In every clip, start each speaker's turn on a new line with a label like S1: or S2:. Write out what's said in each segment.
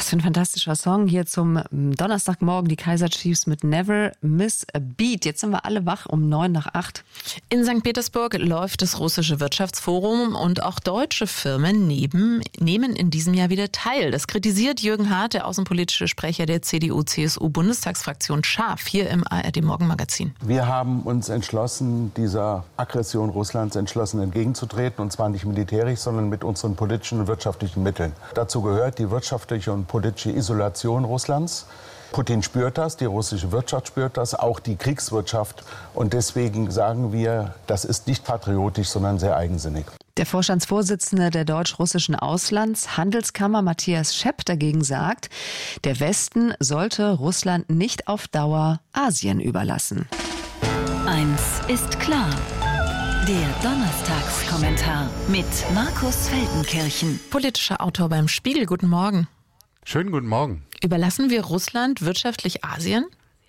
S1: für ein fantastischer Song hier zum Donnerstagmorgen. Die Kaiser Chiefs mit Never Miss a Beat. Jetzt sind wir alle wach um 7:09.
S2: In St. Petersburg läuft das russische Wirtschaftsforum und auch deutsche Firmen nehmen in diesem Jahr wieder teil. Das kritisiert Jürgen Hart, der außenpolitische Sprecher der CDU-CSU-Bundestagsfraktion, scharf hier im ARD-Morgenmagazin.
S3: Wir haben uns entschlossen, dieser Aggression Russlands entgegenzutreten, und zwar nicht militärisch, sondern mit unseren politischen und wirtschaftlichen Mitteln. Dazu gehört die wirtschaftliche und politische Isolation Russlands. Putin spürt das, die russische Wirtschaft spürt das, auch die Kriegswirtschaft. Und deswegen sagen wir, das ist nicht patriotisch, sondern sehr eigensinnig.
S1: Der Vorstandsvorsitzende der deutsch-russischen Auslandshandelskammer, Matthias Schepp, dagegen sagt, der Westen sollte Russland nicht auf Dauer Asien überlassen.
S4: Eins ist klar. Der Donnerstagskommentar mit Markus Feldenkirchen.
S2: Politischer Autor beim Spiegel, guten Morgen.
S5: Schönen guten Morgen.
S2: Überlassen wir Russland wirtschaftlich Asien?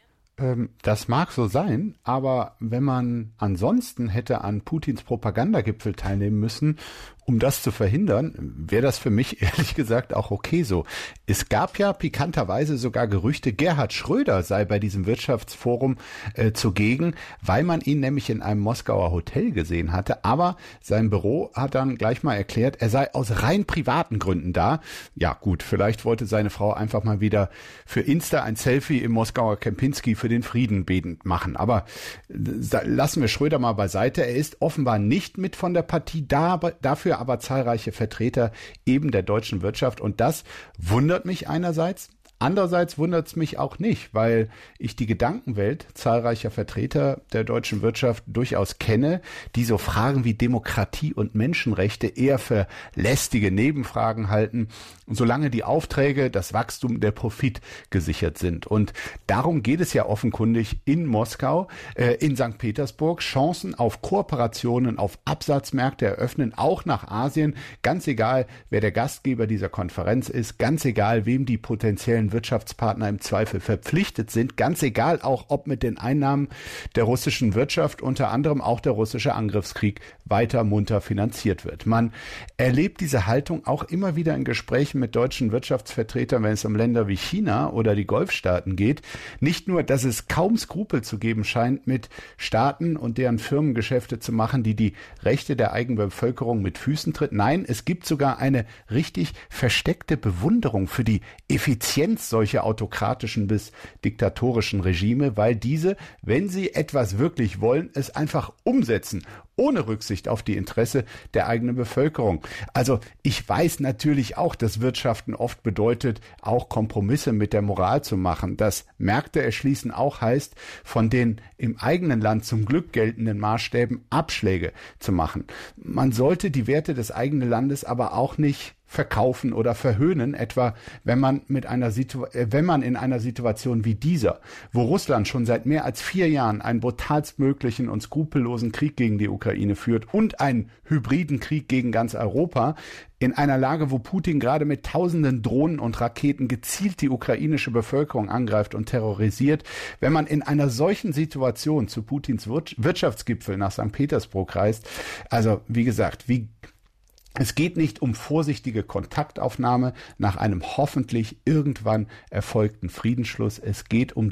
S5: Das mag so sein, aber wenn man ansonsten hätte an Putins Propagandagipfel teilnehmen müssen, um das zu verhindern, wäre das für mich ehrlich gesagt auch okay so. Es gab ja pikanterweise sogar Gerüchte, Gerhard Schröder sei bei diesem Wirtschaftsforum zugegen, weil man ihn nämlich in einem Moskauer Hotel gesehen hatte. Aber sein Büro hat dann gleich mal erklärt, er sei aus rein privaten Gründen da. Ja gut, vielleicht wollte seine Frau einfach mal wieder für Insta ein Selfie im Moskauer Kempinski für den Frieden betend machen. Aber lassen wir Schröder mal beiseite. Er ist offenbar nicht mit von der Partie da, dafür aber zahlreiche Vertreter eben der deutschen Wirtschaft. Und das wundert mich einerseits. Andererseits wundert es mich auch nicht, weil ich die Gedankenwelt zahlreicher Vertreter der deutschen Wirtschaft durchaus kenne, die so Fragen wie Demokratie und Menschenrechte eher für lästige Nebenfragen halten, solange die Aufträge, das Wachstum, der Profit gesichert sind. Und darum geht es ja offenkundig in Moskau, in St. Petersburg, Chancen auf Kooperationen, auf Absatzmärkte eröffnen, auch nach Asien, ganz egal, wer der Gastgeber dieser Konferenz ist, ganz egal, wem die potenziellen Wirtschaftspartner im Zweifel verpflichtet sind, ganz egal auch, ob mit den Einnahmen der russischen Wirtschaft unter anderem auch der russische Angriffskrieg weiter munter finanziert wird. Man erlebt diese Haltung auch immer wieder in Gesprächen mit deutschen Wirtschaftsvertretern, wenn es um Länder wie China oder die Golfstaaten geht. Nicht nur, dass es kaum Skrupel zu geben scheint, mit Staaten und deren Firmengeschäfte zu machen, die die Rechte der eigenen Bevölkerung mit Füßen tritt. Nein, es gibt sogar eine richtig versteckte Bewunderung für die Effizienz solcher autokratischen bis diktatorischen Regime, weil diese, wenn sie etwas wirklich wollen, es einfach umsetzen, ohne Rücksicht auf die Interesse der eigenen Bevölkerung. Also ich weiß natürlich auch, dass Wirtschaften oft bedeutet, auch Kompromisse mit der Moral zu machen. Dass Märkte erschließen auch heißt, von den im eigenen Land zum Glück geltenden Maßstäben Abschläge zu machen. Man sollte die Werte des eigenen Landes aber auch nicht verkaufen oder verhöhnen, etwa wenn man in einer Situation wie dieser, wo Russland schon seit mehr als 4 Jahren einen brutalstmöglichen und skrupellosen Krieg gegen die Ukraine führt und einen hybriden Krieg gegen ganz Europa, in einer Lage, wo Putin gerade mit tausenden Drohnen und Raketen gezielt die ukrainische Bevölkerung angreift und terrorisiert, wenn man in einer solchen Situation zu Putins Wirtschaftsgipfel nach St. Petersburg reist, also wie gesagt, es geht nicht um vorsichtige Kontaktaufnahme nach einem hoffentlich irgendwann erfolgten Friedensschluss. Es geht um